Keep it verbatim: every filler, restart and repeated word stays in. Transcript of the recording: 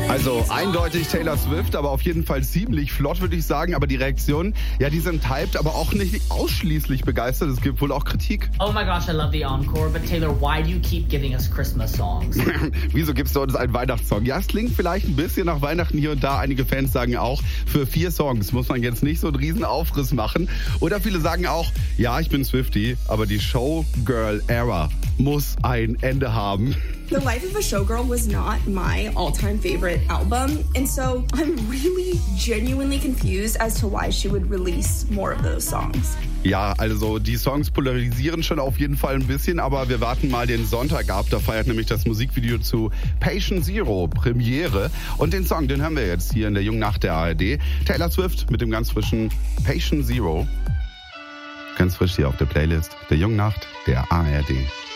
Also eindeutig Taylor Swift, aber auf jeden Fall ziemlich flott, würde ich sagen. Aber die Reaktionen, ja, die sind hyped, aber auch nicht ausschließlich begeistert. Es gibt wohl auch Kritik. Oh my gosh, I love the encore, but Taylor, why do you keep giving us Christmas songs? Wieso gibst du uns einen Weihnachtssong? Ja, es klingt vielleicht ein bisschen nach Weihnachten hier und da. Einige Fans sagen auch, für vier Songs muss man jetzt nicht so einen riesen Aufriss machen. Oder viele sagen auch, ja, ich bin Swiftie, aber die Showgirl-Era muss ein Ende haben. The Life of a Showgirl was not my all-time favorite album, and so I'm really genuinely confused as to why she would release more of those songs. Ja, also die Songs polarisieren schon auf jeden Fall ein bisschen, aber wir warten mal den Sonntag ab. Da feiert nämlich das Musikvideo zu Patient Zero Premiere. Und den Song, den hören wir jetzt hier in der Jungen Nacht der A R D. Taylor Swift mit dem ganz frischen Patient Zero. Ganz frisch hier auf der Playlist der Jungen Nacht der A R D.